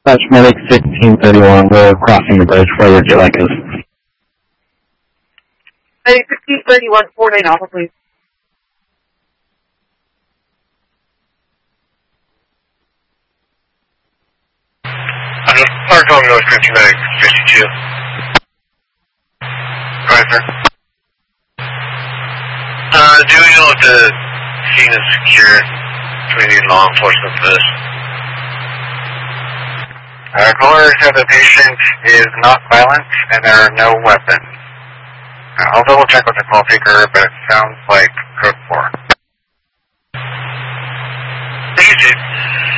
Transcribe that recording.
Dispatch medic 1631, we're crossing the bridge. Where would you like us? Hey, 1631, 49 Alpha, please. Park Home North Country Medic 52. Right, sir. Do we know what the scene is secure? Do we need law enforcement for this? Caller said the patient is not violent and there are no weapons. I'll double check with the call taker, but it sounds like code 4. Easy.